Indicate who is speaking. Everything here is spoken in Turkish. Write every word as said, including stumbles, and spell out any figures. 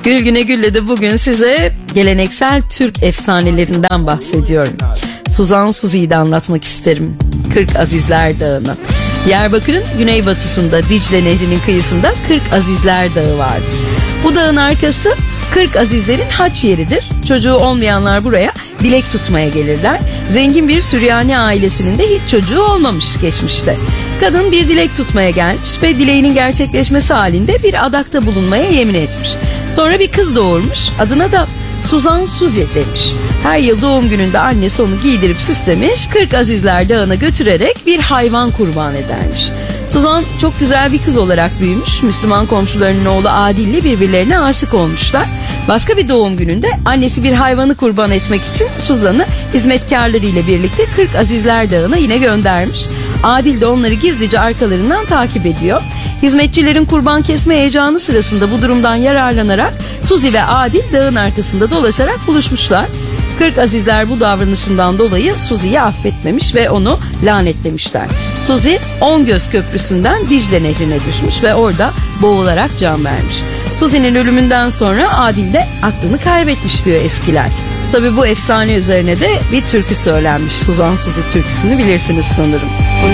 Speaker 1: Gül Güne Gül'le de bugün size geleneksel Türk efsanelerinden bahsediyorum. Suzan Suzi'yi de anlatmak isterim. Kırk Azizler Dağı'nı. Diyarbakır'ın güneybatısında Dicle Nehri'nin kıyısında Kırk Azizler Dağı vardır. Bu dağın arkası Kırk Azizlerin haç yeridir. Çocuğu olmayanlar buraya dilek tutmaya gelirler. Zengin bir Süryani ailesinin de hiç çocuğu olmamış geçmişte. Kadın bir dilek tutmaya gelmiş ve dileğinin gerçekleşmesi halinde bir adakta bulunmaya yemin etmiş. Sonra bir kız doğurmuş, adına da Suzan Suzi demiş. Her yıl doğum gününde annesi onu giydirip süslemiş, Kırk Azizler Dağı'na götürerek bir hayvan kurban edermiş. Suzan çok güzel bir kız olarak büyümüş. Müslüman komşularının oğlu Adil ile birbirlerine aşık olmuşlar. Başka bir doğum gününde annesi bir hayvanı kurban etmek için Suzan'ı hizmetkarlarıyla birlikte Kırk Azizler Dağı'na yine göndermiş. Adil de onları gizlice arkalarından takip ediyor. Hizmetçilerin kurban kesme heyecanı sırasında bu durumdan yararlanarak Suzi ve Adil dağın arkasında dolaşarak buluşmuşlar. Kırk Azizler bu davranışından dolayı Suzi'yi affetmemiş ve onu lanetlemişler. Suzi Ongöz Köprüsü'nden Dicle Nehri'ne düşmüş ve orada boğularak can vermiş. Suzi'nin ölümünden sonra Adil de aklını kaybetmiş diyor eskiler. Tabii bu efsane üzerine de bir türkü söylenmiş. Suzan Suzi türküsünü bilirsiniz sanırım.